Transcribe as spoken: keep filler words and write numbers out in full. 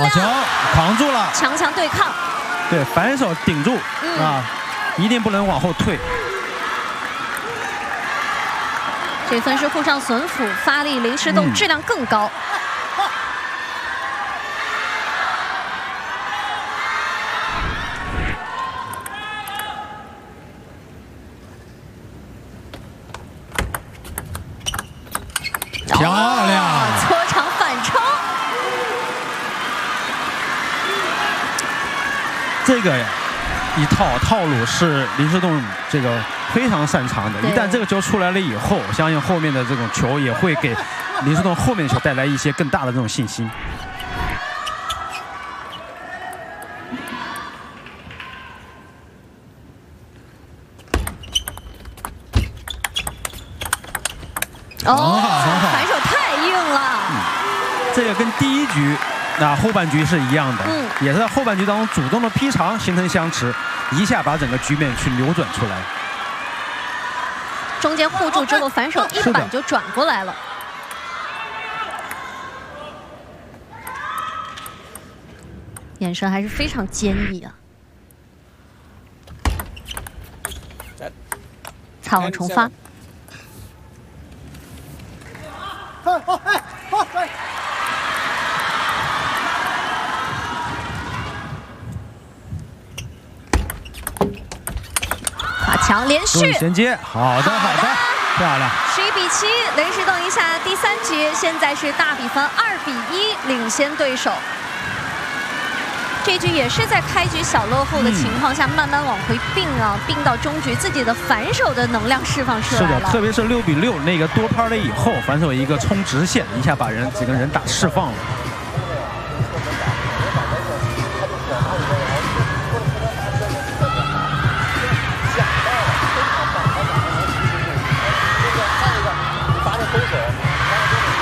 好球，扛住了， 强强对抗。 对，反手顶住、嗯、啊，一定不能往后退。 这分是沪上隼辅发力，林诗栋质量更高。嗯漂亮， 搓长反抽。 这个一套套路是林诗栋这个非常擅长的。一旦这个球出来了以后，我相信后面的这种球也会给林诗栋后面的球带来一些更大的这种信心。 哦，反手太硬了。 嗯、这个跟第一局那后半局是一样的，嗯、也是在后半局当中主动的劈长，形成相持，一下把整个局面去扭转出来。 中间护住之后，反手一板就转过来了。眼神还是非常坚毅啊。擦网重发。 马强连续衔接，好的好的，漂亮。 十一比七，林诗栋赢下第三局，现在是大比分二比一领先对手。这局也是在开局小落后的情况下，嗯、慢慢往回并啊，并到中局，自己的反手的能量释放出来了。 是的，特别是六比六那个多拍了以后，反手一个冲直线，一下把人几个人打释放了。